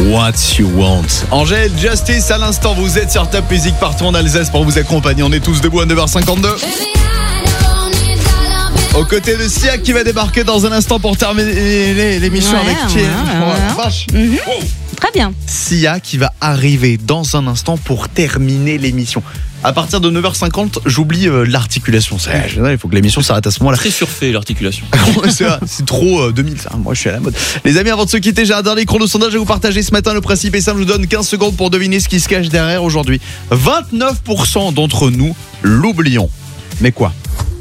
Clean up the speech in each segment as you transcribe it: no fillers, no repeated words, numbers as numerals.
What You Want. Angèle, Justice à l'instant, vous êtes sur Top Music partout en Alsace pour vous accompagner. On est tous debout à 9h52. Aux côtés de Sia qui va débarquer dans un instant pour terminer l'émission avec qui vache. Très bien. Sia qui va arriver dans un instant pour terminer l'émission. À partir de 9h50, j'oublie l'articulation. Il faut que l'émission s'arrête à ce moment-là. Très surfait l'articulation. C'est trop 2000. Ça. Moi, je suis à la mode. Les amis, avant de se quitter, j'ai un dernier chrono sondage à vous partager ce matin. Le principe est simple. Je vous donne 15 secondes pour deviner ce qui se cache derrière aujourd'hui. 29% d'entre nous l'oublions. Mais quoi ?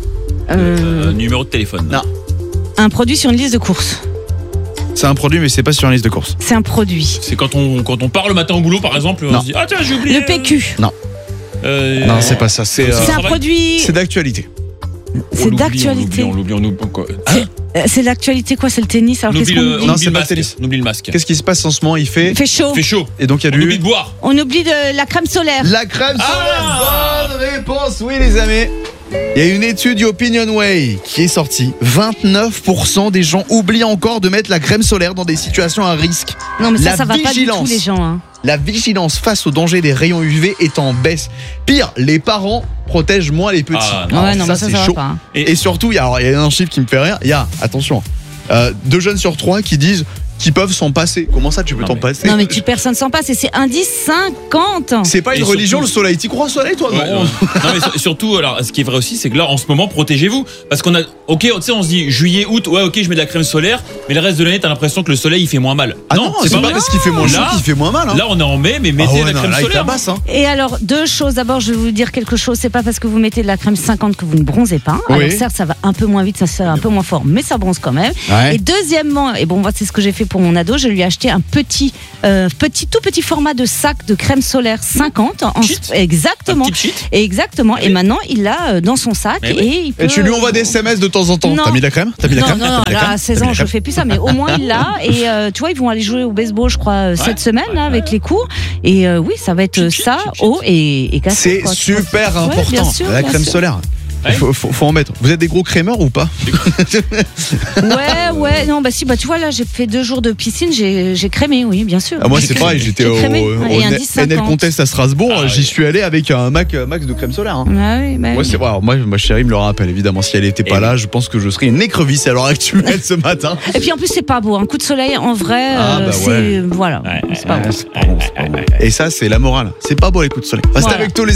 Numéro de téléphone. Non. Un produit sur une liste de courses. C'est un produit, mais c'est pas sur une liste de courses. C'est un produit. C'est quand on part le matin au boulot, par exemple, on se dit tiens, j'ai oublié. Le PQ. Non. Non, c'est pas ça. C'est un produit. C'est d'actualité. C'est d'actualité. On l'oublie quoi. C'est l'actualité quoi ? C'est le tennis. Alors qu'est-ce qu'on oublie ? Non, c'est pas le tennis. On oublie le masque. Qu'est-ce qui se passe en ce moment ? Il fait chaud. Il fait chaud. Et donc il y a On oublie de boire. On oublie de la crème solaire. La crème solaire. Bonne réponse, oui les amis. Il y a une étude Opinionway qui est sortie. 29% des gens oublient encore de mettre la crème solaire dans des situations à risque. Non mais ça va pas du tout les gens. Hein. La vigilance face au danger des rayons UV est en baisse. Pire, les parents protègent moins les petits. Ouais, non, ça c'est va chaud. pas. Hein. Et surtout, il y a un chiffre qui me fait rire. Il y a, attention, 2 jeunes sur 3 qui disent qu'ils peuvent s'en passer. Comment ça, tu peux t'en passer ? Non mais personne s'en passe et c'est indice 50. C'est pas une religion, le soleil. T'y crois au soleil, toi ? Non, mais surtout, alors, ce qui est vrai aussi, c'est que là, en ce moment, protégez-vous. Parce qu'on a, tu sais, on se dit juillet, août, ouais, ok, je mets de la crème solaire, mais le reste de l'année, t'as l'impression que le soleil, il fait moins mal. Ah non, c'est pas parce qu'il fait moins chaud qu'il fait moins mal. Hein. Là, on est en mai, mais mettez la crème solaire. Et alors, 2 choses. D'abord, je vais vous dire quelque chose. C'est pas parce que vous mettez de la crème 50 que vous ne bronzez pas. Oui. Alors, certes, ça va un peu moins vite, ça sert un peu moins fort, mais ça bronze quand même. Ouais. Et deuxièmement, et bon, moi, c'est ce que j'ai fait pour mon ado, je lui ai acheté un tout petit format de sac de crème solaire 50. Exactement. Exactement. Et maintenant, il l'a dans son sac et il peut. Et tu lui envoies des SMS de temps en temps. T'as mis de la crème ? Non, là, à 16 ans, je fais plus ça, mais au moins il l'a. Et tu vois, ils vont aller jouer au baseball, je crois, cette semaine, là, avec les cours. Et oui, ça va être ça, eau et café. C'est super important, bien sûr, la crème solaire. Il faut en mettre. Vous êtes des gros crémeurs ou pas ? Ouais, non, bah si, bah tu vois, là, j'ai fait 2 jours de piscine, j'ai crémé, oui, bien sûr. Moi, c'est pareil, j'étais au NL Contest à Strasbourg, j'y suis allé avec un max de crème solaire. Hein. Ah oui, bah moi, c'est vrai. Moi, ma chérie me le rappelle, évidemment. Si elle était pas là, je pense que je serais une écrevisse à l'heure actuelle ce matin. Et puis en plus, c'est pas beau. Un coup de soleil, en vrai, c'est. Voilà. C'est pas beau. Et ça, c'est la morale. C'est pas beau les coups de soleil. Restez avec tous les